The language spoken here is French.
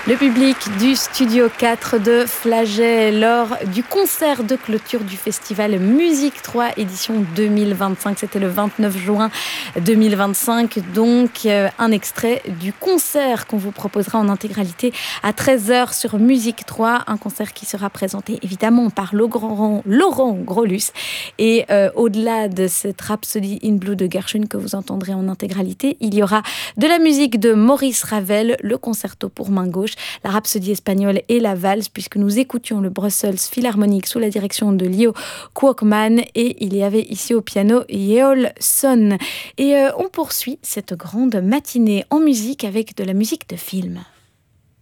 Le public du Studio 4 de Flagey lors du concert de clôture du festival Musique 3 édition 2025. C'était le 29 juin 2025. Donc, un extrait du concert qu'on vous proposera en intégralité à 13h sur Musique 3. Un concert qui sera présenté évidemment par Laurent Grolus. Et au-delà de cette Rhapsody in Blue de Gershwin que vous entendrez en intégralité, il y aura de la musique de Maurice Ravel, le concerto pour main gauche, la Rhapsodie espagnole et la valse, puisque nous écoutions le Brussels Philharmonic sous la direction de Leo Kwokman, et il y avait ici au piano Yeol Son. Et on poursuit cette grande matinée en musique avec de la musique de film.